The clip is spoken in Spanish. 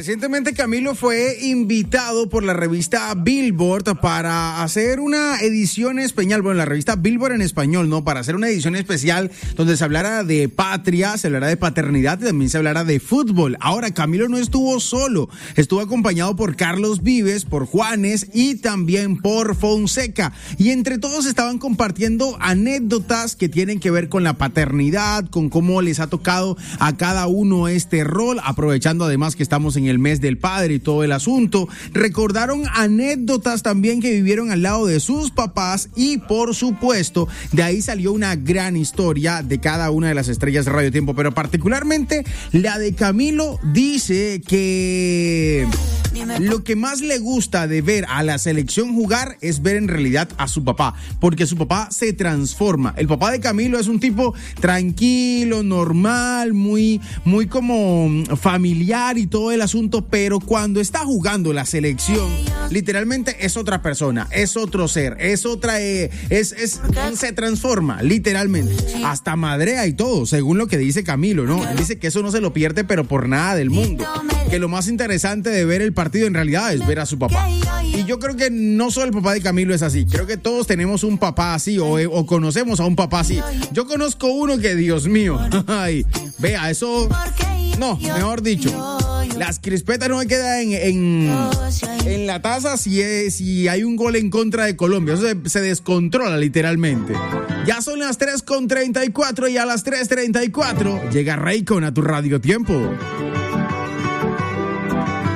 Recientemente Camilo fue invitado por la revista Billboard para hacer una edición especial, bueno, la revista Billboard en español, ¿no? Para hacer una edición especial donde se hablara de patria, se hablara de paternidad y también se hablara de fútbol. Ahora, Camilo no estuvo solo, estuvo acompañado por Carlos Vives, por Juanes y también por Fonseca. Y entre todos estaban compartiendo anécdotas que tienen que ver con la paternidad, con cómo les ha tocado a cada uno este rol, aprovechando además que estamos en el mes del padre y todo el asunto. Recordaron anécdotas también que vivieron al lado de sus papás y por supuesto de ahí salió una gran historia de cada una de las estrellas de Radio Tiempo, pero particularmente la de Camilo. Dice que lo que más le gusta de ver a la selección jugar es ver en realidad a su papá, porque su papá se transforma. El papá de Camilo es un tipo tranquilo, normal, muy como familiar y todo el asunto, pero cuando está jugando la selección, literalmente es otra persona, es otro ser, es otra, se transforma, literalmente, hasta madrea y todo, según lo que dice Camilo, ¿no? Él dice que eso no se lo pierde, pero por nada del mundo, que lo más interesante de ver el partido en realidad es ver a su papá. Y yo creo que no solo el papá de Camilo es así, creo que todos tenemos un papá así o conocemos a un papá así. Yo conozco uno que, Dios mío, ay, vea, eso, no, mejor dicho, las crispetas no me quedan en la taza si hay un gol en contra de Colombia. Eso se descontrola literalmente. Ya son las 3:34 y a las 3:34 llega Raycon a tu Radio Tiempo.